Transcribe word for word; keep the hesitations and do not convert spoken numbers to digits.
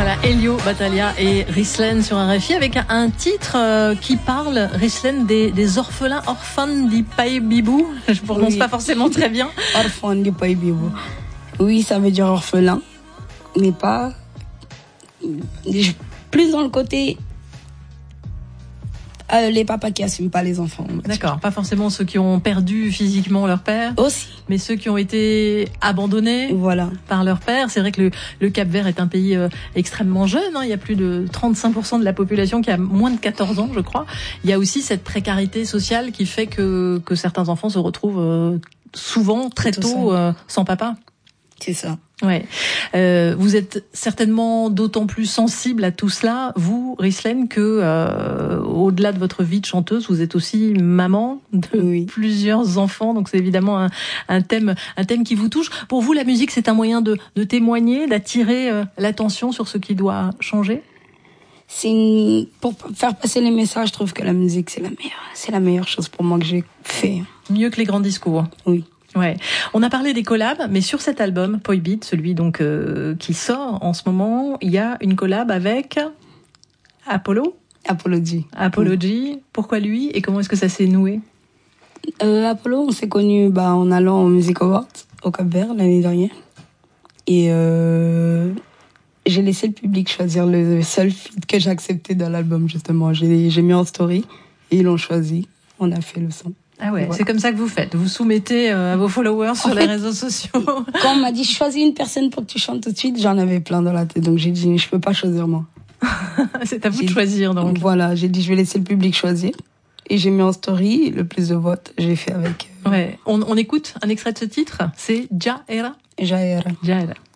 Voilà, Elio Battaglia et Rislen sur R F I avec un titre euh, qui parle, Rislen, des, des orphelins, orphan di Paibibou. Je ne prononce oui. pas forcément très bien. Orphan di Paibibou. Oui, ça veut dire orphelin, mais pas... Plus dans le côté... Euh, les papas qui assument pas les enfants. D'accord, pas forcément ceux qui ont perdu physiquement leur père. Aussi. Mais ceux qui ont été abandonnés voilà. par leur père. C'est vrai que le, le Cap-Vert est un pays euh, extrêmement jeune. Hein. Il y a plus de trente-cinq pour cent de la population qui a moins de quatorze ans, je crois. Il y a aussi cette précarité sociale qui fait que, que certains enfants se retrouvent euh, souvent, très tôt, euh, sans papa. C'est ça. Ouais. Euh, vous êtes certainement d'autant plus sensible à tout cela, vous, Rislen, que euh, au-delà de votre vie de chanteuse, vous êtes aussi maman de oui. plusieurs enfants. Donc c'est évidemment un, un thème, un thème qui vous touche. Pour vous, la musique, c'est un moyen de, de témoigner, d'attirer euh, l'attention sur ce qui doit changer. C'est une... pour faire passer les messages. Je trouve que la musique, c'est la meilleure, c'est la meilleure chose pour moi que j'ai fait. Mieux que les grands discours. Oui. Ouais, on a parlé des collabs, mais sur cet album Poi Beat, celui donc euh, qui sort en ce moment, il y a une collab avec Apollo. Apollo G. Apollo G. Oui. Pourquoi lui et comment est-ce que ça s'est noué? euh, Apollo, on s'est connus bah, en allant au Music Awards au Cap-Vert l'année dernière, et euh, j'ai laissé le public choisir le seul feat que j'ai accepté dans l'album justement. J'ai, j'ai mis en story et ils l'ont choisi. On a fait le son. Ah ouais, voilà. C'est comme ça que vous faites. Vous soumettez euh, à vos followers sur en les fait, réseaux sociaux. Quand on m'a dit choisis une personne pour que tu chantes tout de suite, j'en avais plein dans la tête. Donc j'ai dit je peux pas choisir moi. C'est à vous j'ai de choisir donc. Voilà, j'ai dit je vais laisser le public choisir. Et j'ai mis en story le plus de votes. J'ai fait avec. Euh... Ouais. On, on écoute un extrait de ce titre. C'est Ja Era. Ja Era. Ja Era.